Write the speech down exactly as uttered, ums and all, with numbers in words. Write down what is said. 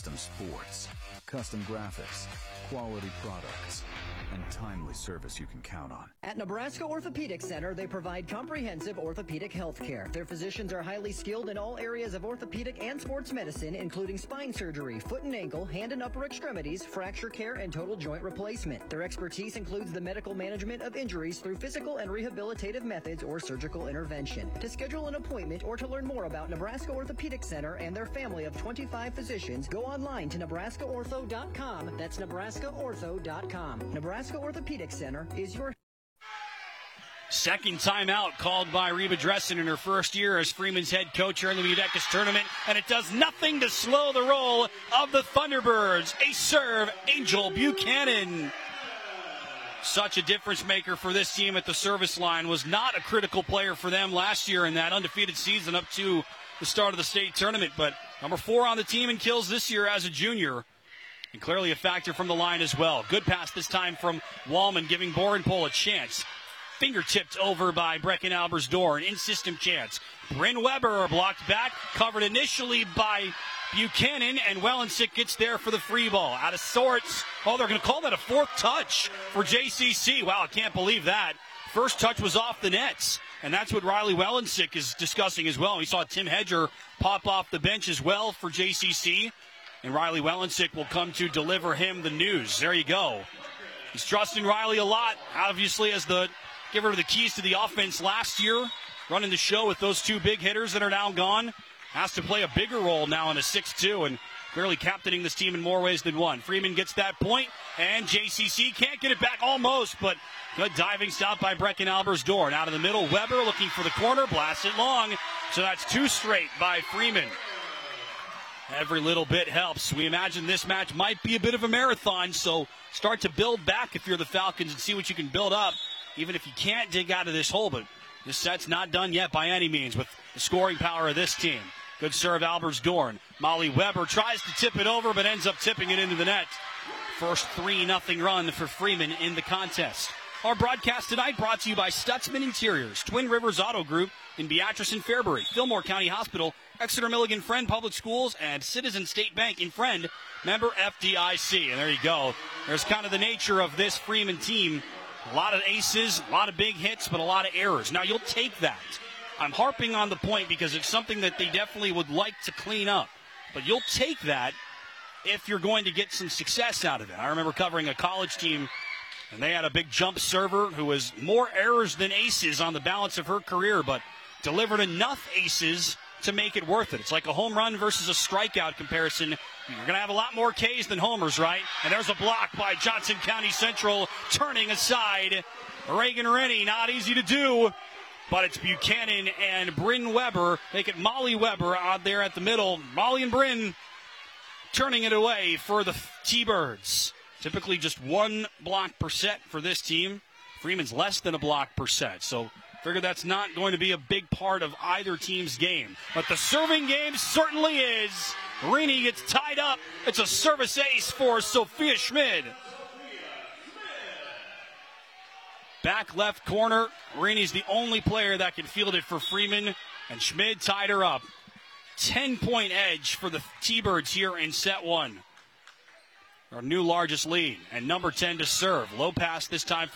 custom sports, custom graphics, quality products, and timely service you can count on. At Nebraska Orthopedic Center, they provide comprehensive orthopedic health care. Their physicians are highly skilled in all areas of orthopedic and sports medicine, including spine surgery, foot and ankle, hand and upper extremities, fracture care, and total joint replacement. Their expertise includes the medical management of injuries through physical and rehabilitative methods or surgical intervention. To schedule an appointment or to learn more about Nebraska Orthopedic Center and their family of twenty-five physicians, go online to nebraska ortho dot com. That's nebraska ortho dot com. Nebraska Orthopedic Center is your... Second timeout called by Reba Dressen in her first year as Freeman's head coach here in the Budecas tournament, and it does nothing to slow the roll of the Thunderbirds. A serve, Angel Buchanan. Such a difference maker for this team at the service line. Was not a critical player for them last year in that undefeated season up to the start of the state tournament, but number four on the team in kills this year as a junior. And clearly a factor from the line as well. Good pass this time from Wallman, giving Borenpol a chance. Fingertipped over by Brecken Albersdor, an in-system chance. Bryn Weber blocked back, covered initially by Buchanan, and Wellensick gets there for the free ball. Out of sorts. Oh, they're going to call that a fourth touch for J C C. Wow, I can't believe that. First touch was off the nets, and that's what Riley Wellensick is discussing as well. We saw Tim Hedger pop off the bench as well for J C C. And Riley Wellensick will come to deliver him the news. There you go. He's trusting Riley a lot, obviously, as the giver of the keys to the offense last year, running the show with those two big hitters that are now gone. Has to play a bigger role now in a six two and clearly captaining this team in more ways than one. Freeman gets that point, and J C C can't get it back almost, but good diving stop by Brecken Albersdor. And out of the middle, Weber looking for the corner, blasts it long. So that's two straight by Freeman. Every little bit helps. We imagine this match might be a bit of a marathon, so start to build back if you're the Falcons and see what you can build up, even if you can't dig out of this hole. But this set's not done yet by any means with the scoring power of this team. Good serve, Albersdor. Molly Weber tries to tip it over, but ends up tipping it into the net. First three nothing run for Freeman in the contest. Our broadcast tonight brought to you by Stutzman Interiors, Twin Rivers Auto Group in Beatrice and Fairbury, Fillmore County Hospital, Exeter Milligan Friend Public Schools, and Citizen State Bank in Friend, member F D I C. And there you go. There's kind of the nature of this Freeman team. A lot of aces, a lot of big hits, but a lot of errors. Now, you'll take that. I'm harping on the point because it's something that they definitely would like to clean up. But you'll take that if you're going to get some success out of it. I remember covering a college team, and they had a big jump server who was more errors than aces on the balance of her career, but delivered enough aces to make it worth it. It's like a home run versus a strikeout comparison. You're going to have a lot more Ks than homers, right? And there's a block by Johnson County Central, turning aside. Reagan Rennie, not easy to do, but it's Buchanan and Bryn Weber. Make it Molly Weber out there at the middle. Molly and Bryn turning it away for the T-Birds. Typically just one block per set for this team. Freeman's less than a block per set, so figure that's not going to be a big part of either team's game. But the serving game certainly is. Rennie gets tied up. It's a service ace for Sophia Schmid. Back left corner. Rennie's the only player that can field it for Freeman, and Schmid tied her up. ten-point edge for the T-Birds here in set one. Our new largest lead, and number ten to serve. Low pass this time for